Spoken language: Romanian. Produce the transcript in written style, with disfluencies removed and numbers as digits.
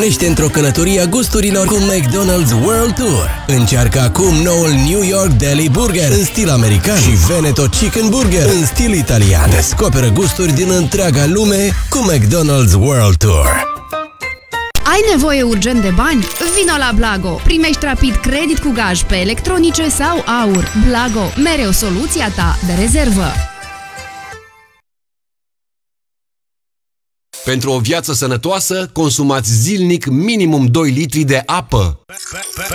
Îmbogățește într-o călătorie a gusturilor cu McDonald's World Tour. Încearcă acum noul New York Deli Burger în stil american și Veneto Chicken Burger în stil italian. Descoperă gusturi din întreaga lume cu McDonald's World Tour. Ai nevoie urgent de bani? Vino la Blago! Primești rapid credit cu gaj pe electronice sau aur. Blago, mereu soluția ta de rezervă. Pentru o viață sănătoasă, consumați zilnic minimum 2 litri de apă.